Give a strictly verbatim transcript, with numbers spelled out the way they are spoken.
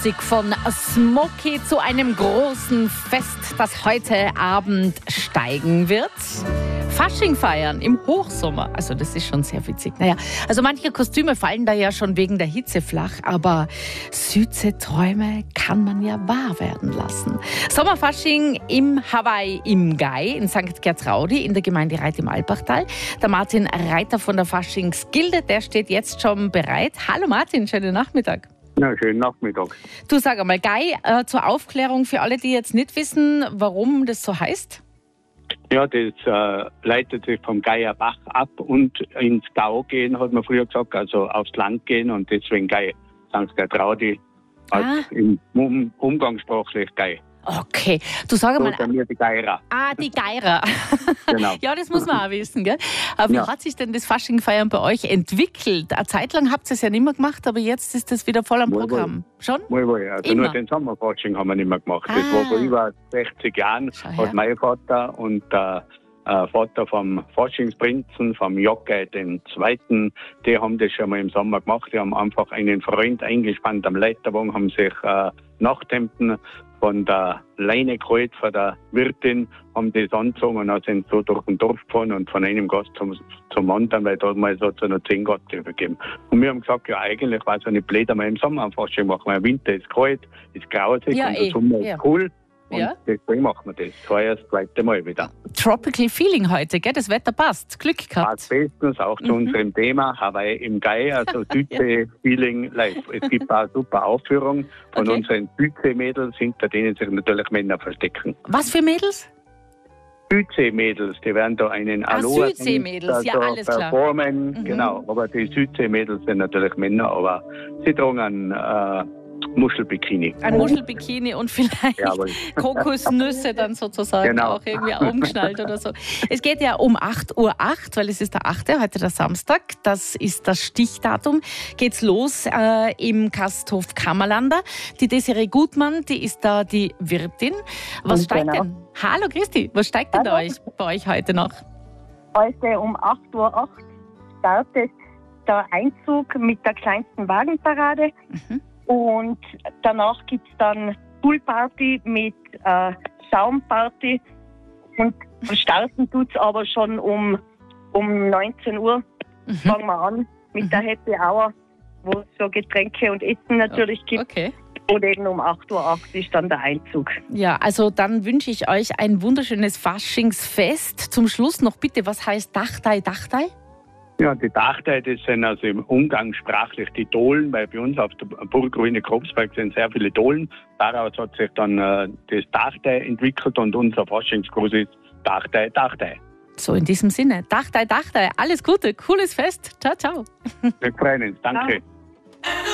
Von Smoky zu einem großen Fest, das heute Abend steigen wird. Fasching feiern im Hochsommer. Also das ist schon sehr witzig. Naja, also manche Kostüme fallen da ja schon wegen der Hitze flach, aber süße Träume kann man ja wahr werden lassen. Sommerfasching im Hawaii im Gai in Sankt Gertraudi in der Gemeinde Reit im Alpachtal. Der Martin Reiter von der Faschingsgilde, der steht jetzt schon bereit. Hallo Martin, schönen Nachmittag. Ja, schönen Nachmittag. Du, sag einmal, Gai, äh, zur Aufklärung für alle, die jetzt nicht wissen, warum das so heißt. Ja, das äh, leitet sich vom Gaier Bach ab und ins Gau gehen, hat man früher gesagt, also aufs Land gehen und deswegen Gai, Sankt Gertraudi, als Ah. im um, umgangssprachlich Gai. Okay, du sag So einmal. sind wir die Geirer. Ah, die Geirer. Genau. Ja, das muss man auch wissen, gell? Aber wie Ja. hat sich denn das Faschingfeiern bei euch entwickelt? Eine Zeit lang habt ihr es ja nicht mehr gemacht, aber jetzt ist das wieder voll am Wohl, Programm. Schon? Mal, mal. Also Immer. nur den Sommerfasching haben wir nicht mehr gemacht. Das Ah. war vor über sechzig Jahren, Schau her. hat mein Vater und der äh, Vater vom Faschingsprinzen, vom Jockey, den Zweiten, die haben das schon mal im Sommer gemacht. Die haben einfach einen Freund eingespannt am Leiterwagen, haben sich äh, Nachthemden von der Leine geholt, von der Wirtin, haben das angezogen und dann sind so durch den Dorf gefahren und von einem Gast zum, zum anderen, weil da mal so zu noch zehn Gäste übergeben. Und wir haben gesagt, ja eigentlich war es ja nicht blöd, einmal im Sommer einfach schon machen, weil im Winter ist kalt, ist grausig Ja, und eh. der Sommer Ja. ist cool. Und Ja. deswegen machen wir das. Das war ja das zweite Mal wieder. Tropical Feeling heute, gell? Das Wetter passt. Glück Passt gehabt. bestens auch zu Mhm. unserem Thema Hawaii im Gai, also Südsee-Feeling live. Es gibt auch eine super Aufführung von Okay. unseren Südsee-Mädels, hinter denen sich natürlich Männer verstecken. Was für Mädels? Südsee-Mädels, die werden da einen Ah, Aloha Südsee-Mädels, ja, da alles klar. performen. Mhm. Genau, aber die Südsee-Mädels sind natürlich Männer, aber sie tragen einen äh, Muschelbikini. Ein Muschelbikini und vielleicht Jawohl. Kokosnüsse dann sozusagen Genau. auch irgendwie umgeschnallt oder so. Es geht ja um acht Uhr acht, weil es ist der achte, heute der Samstag. Das ist das Stichdatum. Geht's los äh, im Gasthof Kammerlander. Die Desiree Gutmann, die ist da die Wirtin. Was Und steigt genau. denn? Hallo Christi, was steigt denn da Hallo. euch, bei euch heute noch? Heute um acht Uhr acht startet der Einzug mit der kleinsten Wagenparade Mhm. und danach gibt es dann Poolparty mit äh, Saumparty und starten tut es aber schon um, um neunzehn Uhr, Mhm. fangen wir an mit Mhm. der Happy Hour, wo es so Getränke und Essen natürlich gibt. Okay. Und eben um acht Uhr acht ist dann der Einzug. Ja, also dann wünsche ich euch ein wunderschönes Faschingsfest. Zum Schluss noch bitte, was heißt Dachtai, Dachtai? Ja, die Dachtai, das sind also im Umgangssprachlich die Dohlen, weil bei uns auf der Burgruine Kropsberg sind sehr viele Dohlen. Daraus hat sich dann äh, das Dachtai entwickelt und unser Faschingsgruß ist Dachtai, Dachtai. So, in diesem Sinne, Dachtai, Dachtai, alles Gute, cooles Fest. Ciao, ciao. Wir freuen uns. Danke.